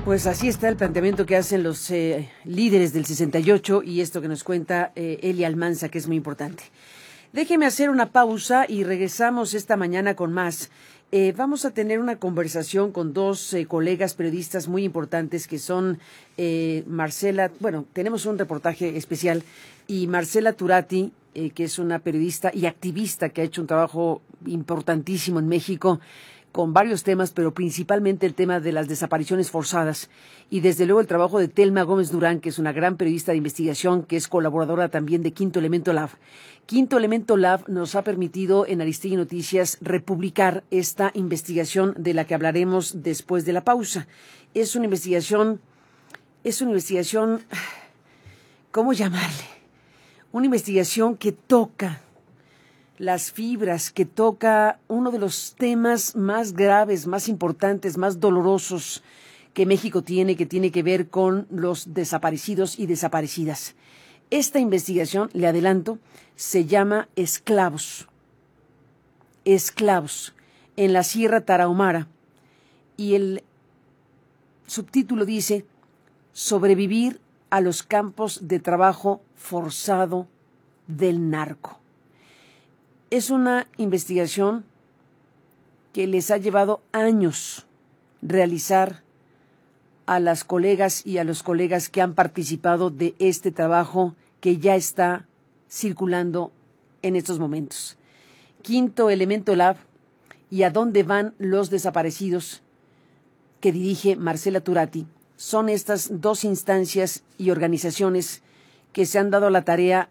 Pues así está el planteamiento que hacen los líderes del 68 y esto que nos cuenta Eli Almanza, que es muy importante. Déjeme hacer una pausa y regresamos esta mañana con más. Vamos a tener una conversación con dos colegas periodistas muy importantes que son Marcela, tenemos un reportaje especial, y Marcela Turati, que es una periodista y activista que ha hecho un trabajo importantísimo en México con varios temas, pero principalmente el tema de las desapariciones forzadas. Y desde luego el trabajo de Telma Gómez Durán, que es una gran periodista de investigación, que es colaboradora también de Quinto Elemento Lab. Quinto Elemento Lab nos ha permitido en Aristegui Noticias republicar esta investigación de la que hablaremos después de la pausa. Es una investigación, ¿cómo llamarle? Una investigación que toca las fibras, que toca uno de los temas más graves, más importantes, más dolorosos que México tiene, que tiene que ver con los desaparecidos y desaparecidas. Esta investigación, le adelanto, se llama Esclavos. Esclavos, en la Sierra Tarahumara. Y el subtítulo dice: Sobrevivir a los campos de trabajo forzado del narco. Es una investigación que les ha llevado años realizar a las colegas y a los colegas que han participado de este trabajo que ya está circulando en estos momentos. Quinto Elemento Lab y A dónde van los desaparecidos, que dirige Marcela Turati, son estas dos instancias y organizaciones que se han dado la tarea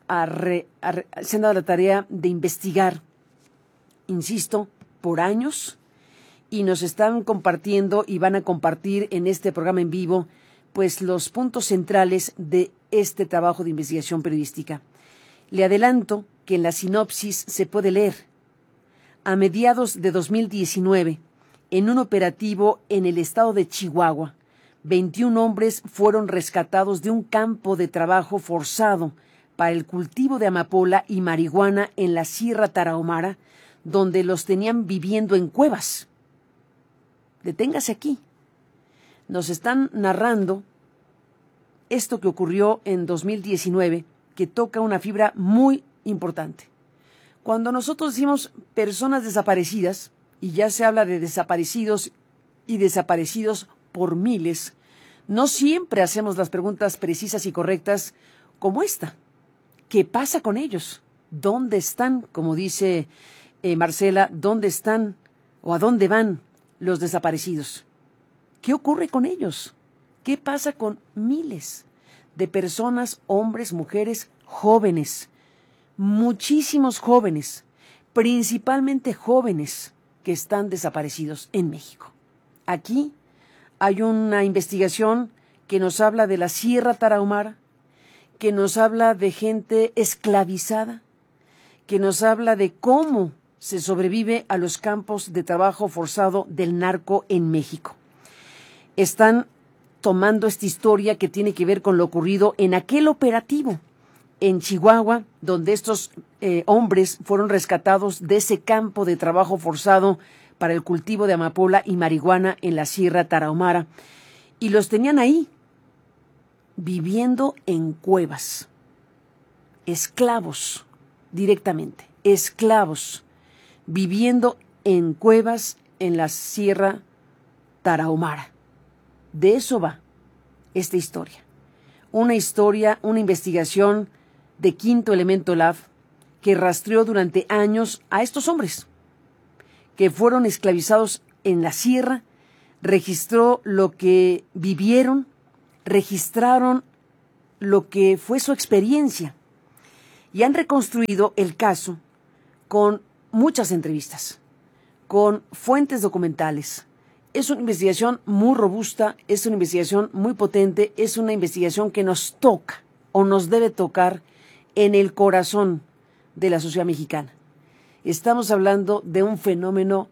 de investigar, insisto, por años, y nos están compartiendo y van a compartir en este programa en vivo, pues, los puntos centrales de este trabajo de investigación periodística. Le adelanto que en la sinopsis se puede leer: a mediados de 2019, en un operativo en el estado de Chihuahua, 21 hombres fueron rescatados de un campo de trabajo forzado para el cultivo de amapola y marihuana en la Sierra Tarahumara, donde los tenían viviendo en cuevas. Deténgase aquí. Nos están narrando esto que ocurrió en 2019, que toca una fibra muy importante. Cuando nosotros decimos personas desaparecidas, y ya se habla de desaparecidos y desaparecidos por miles, no siempre hacemos las preguntas precisas y correctas como esta. ¿Qué pasa con ellos? ¿Dónde están? Como dice Marcela, ¿dónde están o a dónde van los desaparecidos? ¿Qué ocurre con ellos? ¿Qué pasa con miles de personas, hombres, mujeres, jóvenes? Muchísimos jóvenes, principalmente jóvenes, que están desaparecidos en México. Aquí hay una investigación que nos habla de la Sierra Tarahumara, que nos habla de gente esclavizada, que nos habla de cómo se sobrevive a los campos de trabajo forzado del narco en México. Están tomando esta historia que tiene que ver con lo ocurrido en aquel operativo en Chihuahua, donde estos hombres fueron rescatados de ese campo de trabajo forzado para el cultivo de amapola y marihuana en la Sierra Tarahumara, y los tenían ahí, viviendo en cuevas, esclavos directamente, esclavos, viviendo en cuevas en la Sierra Tarahumara. De eso va esta historia. Una investigación de Quinto Elemento Lab que rastreó durante años a estos hombres que fueron esclavizados en la sierra, registró lo que vivieron, registraron lo que fue su experiencia y han reconstruido el caso con muchas entrevistas, con fuentes documentales. Es una investigación muy robusta, es una investigación muy potente, es una investigación que nos toca o nos debe tocar en el corazón de la sociedad mexicana. Estamos hablando de un fenómeno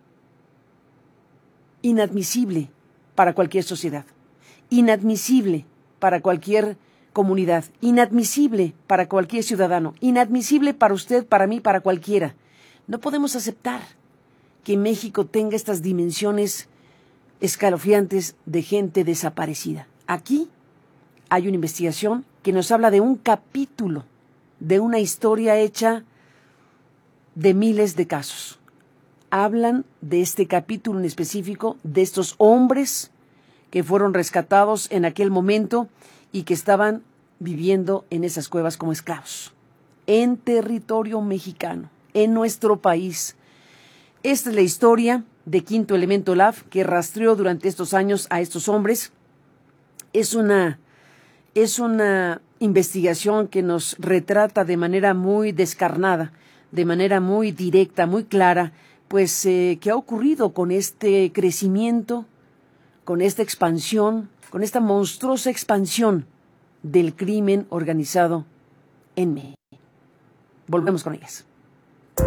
inadmisible para cualquier sociedad, inadmisible para cualquier comunidad, inadmisible para cualquier ciudadano, inadmisible para usted, para mí, para cualquiera. No podemos aceptar que México tenga estas dimensiones escalofriantes de gente desaparecida. Aquí hay una investigación que nos habla de un capítulo, de una historia hecha de miles de casos. Hablan de este capítulo en específico, de estos hombres que fueron rescatados en aquel momento y que estaban viviendo en esas cuevas como esclavos, en territorio mexicano, en nuestro país. Esta es la historia de Quinto Elemento Lab, que rastreó durante estos años a estos hombres. Es una investigación que nos retrata de manera muy descarnada, de manera muy directa, muy clara, pues qué ha ocurrido con este crecimiento, con esta expansión, con esta monstruosa expansión del crimen organizado en México. Volvemos con ellas.